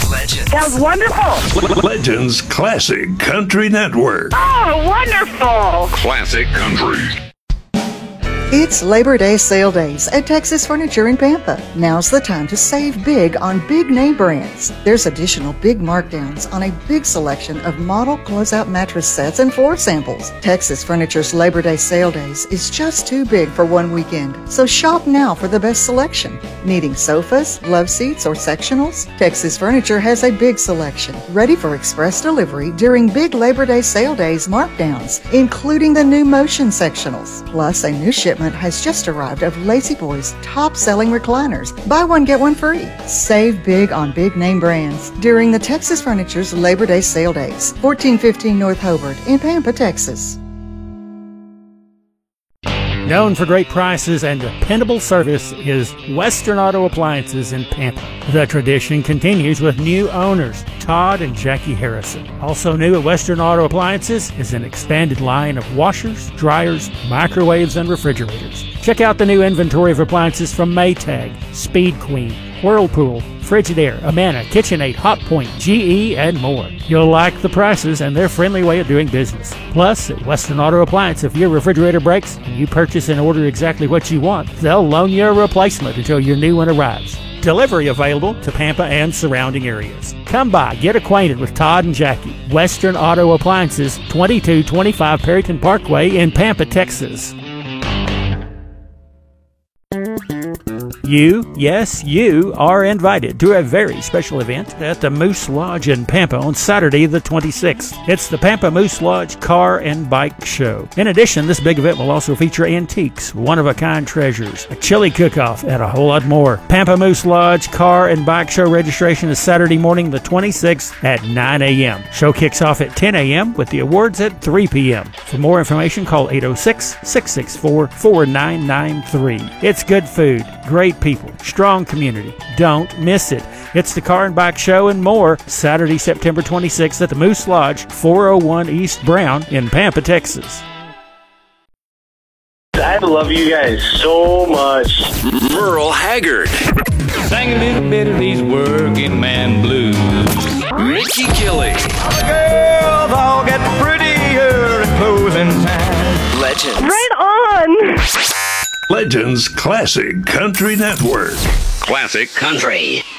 Legends. Sounds wonderful. Legends Classic Country Network. Oh, wonderful. Classic Country. It's Labor Day sale days at Texas Furniture in Pampa. Now's the time to save big on big name brands. There's additional big markdowns on a big selection of model closeout mattress sets and floor samples. Texas Furniture's Labor Day sale days is just too big for one weekend, so shop now for the best selection. Needing sofas, love seats, or sectionals? Texas Furniture has a big selection, ready for express delivery during big Labor Day sale days markdowns, including the new motion sectionals. Plus, a new shipment has just arrived of Lazy Boy's top-selling recliners. Buy one, get one free. Save big on big name brands during the Texas Furniture's Labor Day sale days. 1415 North Hobart in Pampa, Texas. Known for great prices and dependable service is Western Auto Appliances in Pampa. The tradition continues with new owners, Todd and Jackie Harrison. Also new at Western Auto Appliances is an expanded line of washers, dryers, microwaves, and refrigerators. Check out the new inventory of appliances from Maytag, Speed Queen, Whirlpool, Frigidaire, Amana, KitchenAid, Hotpoint, GE, and more. You'll like the prices and their friendly way of doing business. Plus, at Western Auto Appliance, if your refrigerator breaks and you purchase and order exactly what you want, they'll loan you a replacement until your new one arrives. Delivery available to Pampa and surrounding areas. Come by, get acquainted with Todd and Jackie. Western Auto Appliances, 2225 Perryton Parkway in Pampa, Texas. You, yes, you are invited to a very special event at the Moose Lodge in Pampa on Saturday the 26th. It's the Pampa Moose Lodge Car and Bike Show. In addition, this big event will also feature antiques, one-of-a-kind treasures, a chili cook-off, and a whole lot more. Pampa Moose Lodge Car and Bike Show registration is Saturday morning the 26th at 9 a.m. Show kicks off at 10 a.m. with the awards at 3 p.m. For more information, call 806-664-4993. It's good food, great people, strong community. Don't miss it. It's the Car and Bike Show and more, Saturday, September 26th at the Moose Lodge, 401 East Brown in Pampa, Texas. I love you guys so much. Merle Haggard. Sang a little bit of these working man blues. Mickey Gilley. Girls all get prettier at closing time. Legends. Right on. Legends Classic Country Network. Classic Country.